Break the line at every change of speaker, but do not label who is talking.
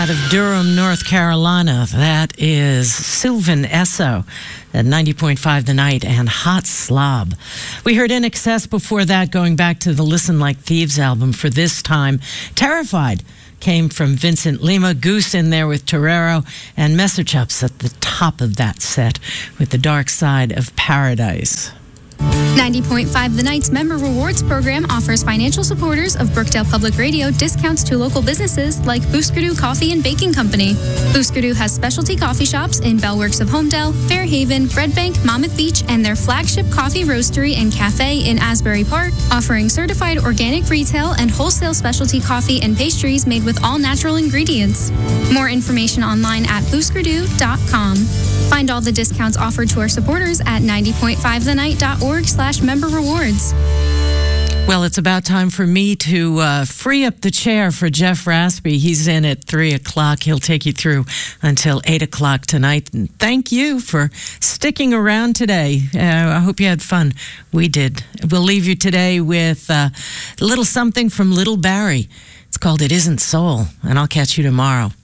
out of Durham, North Carolina. That is Sylvan Esso at 90.5 The Night and Hot Slob. We heard In Excess before that, going back to the Listen Like Thieves album for this time. Terrified came from Vincent Lima. Goose in there with Torero, and Message Ups at the top of that set with The Dark Side of Paradise.
90.5 The Night's Member Rewards Program offers financial supporters of Brookdale Public Radio discounts to local businesses like Booskadoo Coffee and Baking Company. Booskadoo has specialty coffee shops in Bellworks of Homedale, Fairhaven, Red Bank, Monmouth Beach, and their flagship coffee roastery and cafe in Asbury Park, offering certified organic retail and wholesale specialty coffee and pastries made with all natural ingredients. More information online at booskadoo.com. Find all the discounts offered to our supporters at 90.5thenight.org/member rewards.
Well, it's about time for me to free up the chair for Jeff Raspy. He's in at 3 o'clock. He'll take you through until 8 o'clock tonight. And thank you for sticking around today. I hope you had fun. We did. We'll leave you today with a little something from Little Barry. It's called It Isn't Soul, and I'll catch you tomorrow.